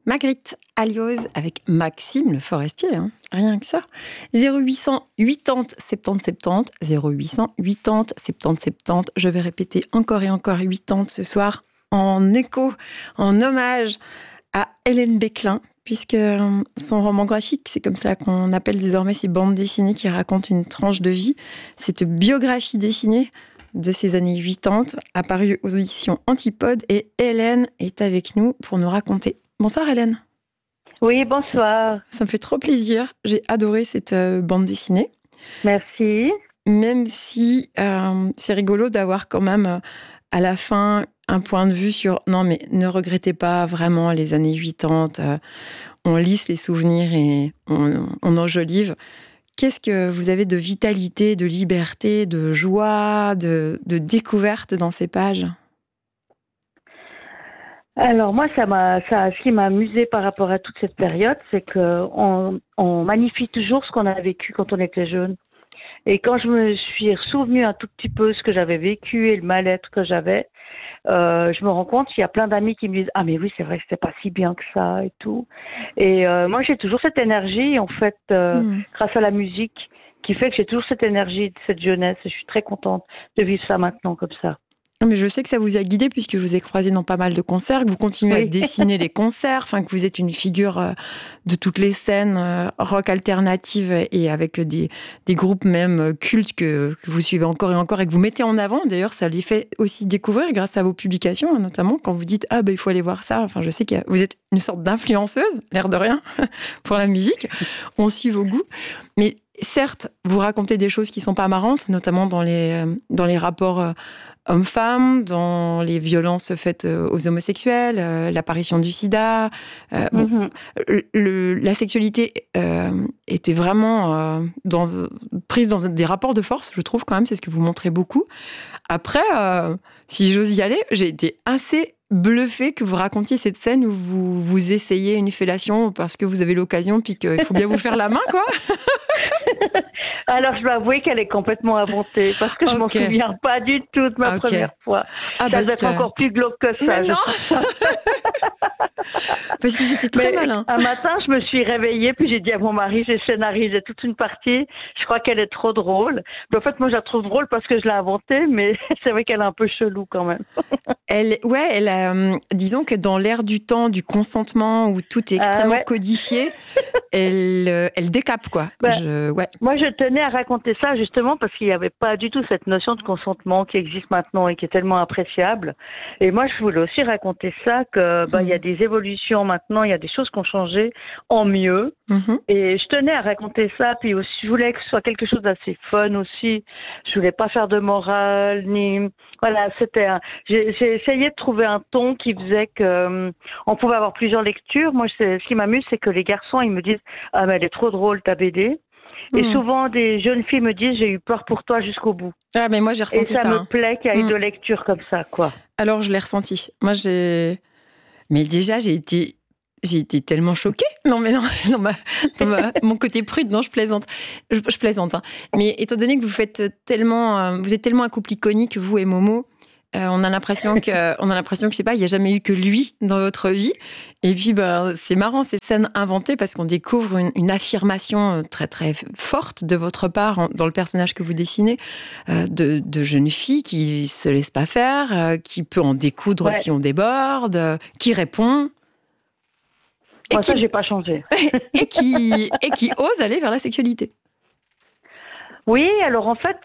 Magritte Alioz avec Maxime Le Forestier, hein. Rien que ça. 0800 80 70 70, 0800 80 70 70. Je vais répéter encore et encore 80 ce soir en écho, en hommage à Hélène Béclin, puisque son roman graphique, c'est comme ça qu'on appelle désormais ces bandes dessinées qui racontent une tranche de vie, cette biographie dessinée de ces années 80, apparue aux éditions Antipode, et Hélène est avec nous pour nous raconter. Bonsoir Hélène. Oui, bonsoir. Ça me fait trop plaisir. J'ai adoré cette bande dessinée. Merci. Même si c'est rigolo d'avoir quand même à la fin un point de vue sur non mais ne regrettez pas vraiment les années 80, on lisse les souvenirs et on enjolive. Qu'est-ce que vous avez de vitalité, de liberté, de joie, de découverte dans ces pages ? Alors moi, ce qui m'a amusé par rapport à toute cette période, c'est qu'on magnifie toujours ce qu'on a vécu quand on était jeune. Et quand je me suis souvenu un tout petit peu ce que j'avais vécu et le mal-être que j'avais, je me rends compte qu'il y a plein d'amis qui me disent « Ah mais oui, c'est vrai que c'était pas si bien que ça et tout ». Et moi, j'ai toujours cette énergie, en fait, grâce à la musique, qui fait que j'ai toujours cette énergie de cette jeunesse. Et je suis très contente de vivre ça maintenant comme ça. Mais je sais que ça vous a guidé puisque je vous ai croisé dans pas mal de concerts, que vous continuez à dessiner les concerts, enfin que vous êtes une figure de toutes les scènes rock alternative et avec des groupes même cultes que vous suivez encore et encore et que vous mettez en avant. D'ailleurs, ça les fait aussi découvrir grâce à vos publications, notamment quand vous dites « Ah, ben il faut aller voir ça ». Enfin, je sais que vous êtes une sorte d'influenceuse, l'air de rien, pour la musique. On suit vos goûts. Mais certes, vous racontez des choses qui sont pas marrantes, notamment dans les rapports hommes-femmes, dans les violences faites aux homosexuels, l'apparition du sida. La sexualité était vraiment prise dans des rapports de force, je trouve quand même, c'est ce que vous montrez beaucoup. Après, si j'ose y aller, j'ai été assez bluffée que vous racontiez cette scène où vous essayez une fellation parce que vous avez l'occasion puis qu'il faut bien vous faire la main, quoi. Alors, je dois avouer qu'elle est complètement inventée parce que je m'en souviens pas du tout de ma première fois. Ça doit être encore plus glauque que ça. Mais non. Parce que c'était très malin. Un matin, je me suis réveillée puis j'ai dit à mon mari, j'ai scénarisé toute une partie. Je crois qu'elle est trop drôle. Mais en fait, moi, je la trouve drôle parce que je l'ai inventée, mais c'est vrai qu'elle est un peu chelou quand même. Disons que dans l'ère du temps, du consentement où tout est extrêmement codifié, elle décape, quoi. Moi, je tenais à raconter ça justement parce qu'il n'y avait pas du tout cette notion de consentement qui existe maintenant et qui est tellement appréciable. Et moi, je voulais aussi raconter ça que il y a des évolutions maintenant, il y a des choses qui ont changé en mieux. Et je tenais à raconter ça. Puis aussi, je voulais que ce soit quelque chose d'assez fun aussi. Je voulais pas faire de morale ni voilà. J'ai essayé de trouver un ton qui faisait que on pouvait avoir plusieurs lectures. Moi, ce qui m'amuse, c'est que les garçons, ils me disent « Ah, mais elle est trop drôle, ta BD ». Et souvent, des jeunes filles me disent « J'ai eu peur pour toi jusqu'au bout ». Ah, mais moi, j'ai ressenti ça. Et ça me plaît qu'il y ait deux lectures comme ça, quoi. Alors, je l'ai ressenti. Moi, Mais déjà, j'ai été tellement choquée. Non, mais non, mon côté prude, non, je plaisante. Je plaisante. Hein. Mais étant donné que vous êtes tellement un couple iconique, vous et Momo, on a l'impression que, je sais pas, il n'y a jamais eu que lui dans votre vie. Et puis, c'est marrant, cette scène inventée, parce qu'on découvre une affirmation très, très forte de votre part dans le personnage que vous dessinez, de jeune fille qui se laisse pas faire, qui peut en découdre si on déborde, qui répond. Moi, ça, j'ai pas changé. et qui ose aller vers la sexualité. Oui, alors en fait,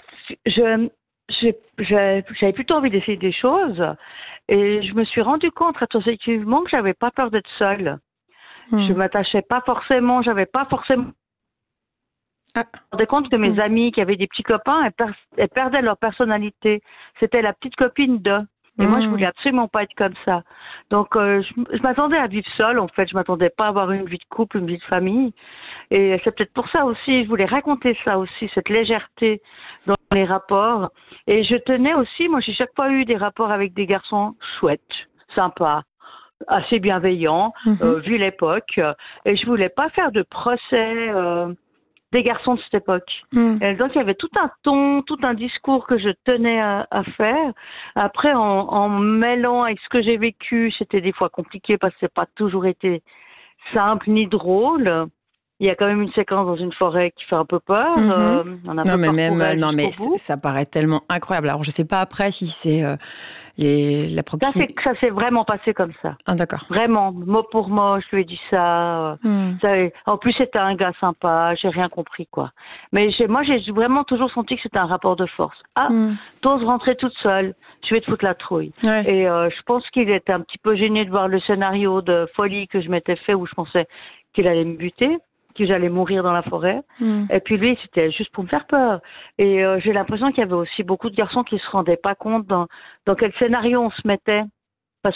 j'avais plutôt envie d'essayer des choses et je me suis rendu compte rétrospectivement que j'avais pas peur d'être seule. Je m'attachais pas forcément, j'avais pas forcément. Je me rendais compte que mes amis qui avaient des petits copains, elles perdaient leur personnalité. C'était la petite copine d'eux. Et moi, je voulais absolument pas être comme ça. Donc, je m'attendais à vivre seule, en fait. Je m'attendais pas à avoir une vie de couple, une vie de famille. Et c'est peut-être pour ça aussi, je voulais raconter ça aussi, cette légèreté dans les rapports. Et je tenais aussi, moi, j'ai chaque fois eu des rapports avec des garçons chouettes, sympas, assez bienveillants, vu l'époque. Et je voulais pas faire de procès des garçons de cette époque. Et donc, il y avait tout un ton, tout un discours que je tenais à faire. Après, en mêlant avec ce que j'ai vécu, c'était des fois compliqué parce que c'est pas toujours été simple ni drôle. Il y a quand même une séquence dans une forêt qui fait un peu peur. On a ça paraît tellement incroyable. Alors, je sais pas après si c'est la proximité. Ça s'est vraiment passé comme ça. Ah, d'accord. Vraiment, mot pour mot, je lui ai dit ça. En plus, c'était un gars sympa. J'ai rien compris, quoi. Mais moi, j'ai vraiment toujours senti que c'était un rapport de force. T'oses rentrer toute seule. Je vais te foutre la trouille. Ouais. Et je pense qu'il était un petit peu gêné de voir le scénario de folie que je m'étais fait où je pensais qu'il allait me buter, que j'allais mourir dans la forêt. Et puis lui, c'était juste pour me faire peur. Et j'ai l'impression qu'il y avait aussi beaucoup de garçons qui se rendaient pas compte dans quel scénario on se mettait, parce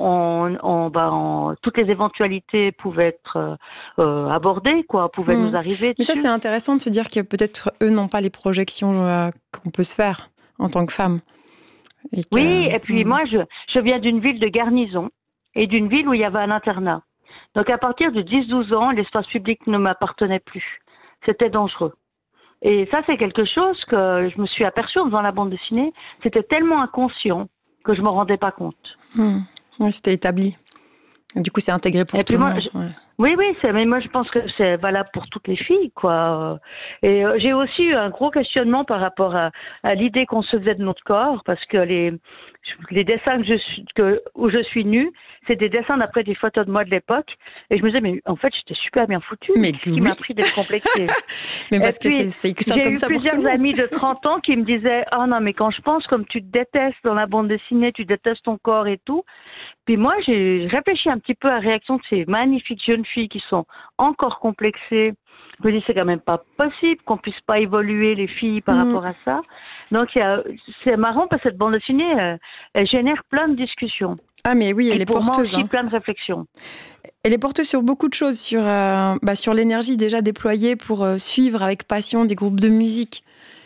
toutes les éventualités pouvaient être abordées, quoi, pouvaient nous arriver dessus. Mais ça, c'est intéressant de se dire que peut-être eux n'ont pas les projections qu'on peut se faire en tant que femme. Oui, et puis moi, je viens d'une ville de garnison et d'une ville où il y avait un internat. Donc à partir de 10-12 ans, l'espace public ne m'appartenait plus. C'était dangereux. Et ça, c'est quelque chose que je me suis aperçue en faisant la bande dessinée. C'était tellement inconscient que je ne me rendais pas compte. Oui, c'était établi. Du coup, c'est intégré pour tout le monde. Oui, mais moi je pense que c'est valable pour toutes les filles, quoi. Et j'ai aussi eu un gros questionnement par rapport à l'idée qu'on se faisait de notre corps, parce que les dessins où je suis nue, c'est des dessins d'après des photos de moi de l'époque, et je me disais, mais en fait, j'étais super bien foutue. Mais ce qui m'a pris d'être complexée. Mais parce que c'est comme ça pour tout le monde. J'ai eu plusieurs amis de 30 ans qui me disaient, ah non, mais quand je pense comme tu te détestes dans la bande dessinée, tu détestes ton corps et tout. Puis moi, j'ai réfléchi un petit peu à la réaction de ces magnifiques jeunes filles qui sont encore complexées. Je me dis, c'est quand même pas possible qu'on puisse pas évoluer les filles par rapport à ça. Donc, c'est marrant parce que cette bande dessinée, elle génère plein de discussions. Ah, mais oui, elle est porteuse. Pour moi aussi, plein de réflexions. Elle est porteuse sur beaucoup de choses, sur l'énergie déjà déployée pour suivre avec passion des groupes de musique.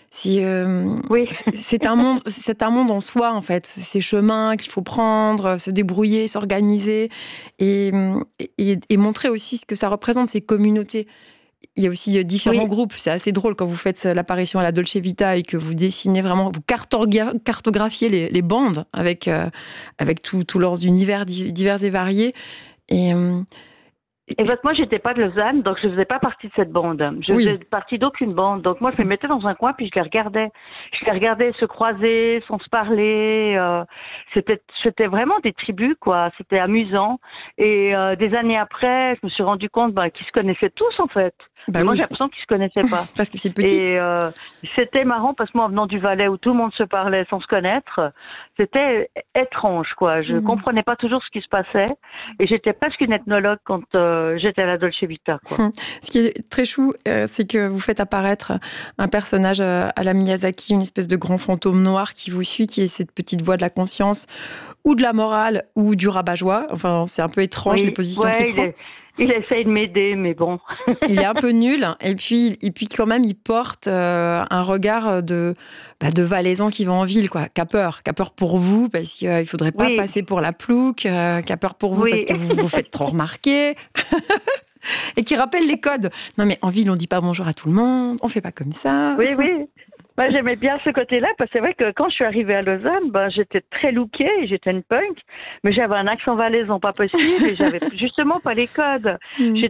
Oui. C'est un monde en soi, en fait. Ces chemins qu'il faut prendre, se débrouiller, s'organiser et montrer aussi ce que ça représente, ces communautés. Il y a aussi différents groupes. C'est assez drôle quand vous faites l'apparition à la Dolce Vita et que vous dessinez vraiment, vous cartographiez les bandes avec tous leurs univers divers et variés. Et moi, j'étais pas de Lausanne, donc je faisais pas partie de cette bande. Je faisais partie d'aucune bande. Donc moi, je me mettais dans un coin puis je les regardais. Je les regardais se croiser, sans se parler. C'était vraiment des tribus, quoi. C'était amusant. Et des années après, je me suis rendu compte qu'ils se connaissaient tous, en fait. Moi, j'ai l'impression qu'ils se connaissaient pas. Parce que c'est petit. Et c'était marrant parce que moi, en venant du Valais où tout le monde se parlait sans se connaître, c'était étrange, quoi. Je comprenais pas toujours ce qui se passait. Et j'étais presque une ethnologue quand j'étais à la Dolce Vita, quoi. Ce qui est très chou, c'est que vous faites apparaître un personnage à la Miyazaki, une espèce de grand fantôme noir qui vous suit, qui est cette petite voix de la conscience, ou de la morale, ou du rabat-joie. Enfin, c'est un peu étrange les positions qu'il prend. Il essaye de m'aider, mais bon. Il est un peu nul. Et puis quand même, il porte un regard de valaisan qui va en ville, quoi. Qui a peur pour vous, parce qu'il ne faudrait pas passer pour la plouque. Qui a peur pour vous, parce que vous vous faites trop remarquer. Et qui rappelle les codes. Non, mais en ville, on ne dit pas bonjour à tout le monde. On ne fait pas comme ça. Oui. Moi, j'aimais bien ce côté-là, parce que c'est vrai que quand je suis arrivée à Lausanne, j'étais très lookée, j'étais une punk, mais j'avais un accent valaisan pas possible et j'avais justement pas les codes.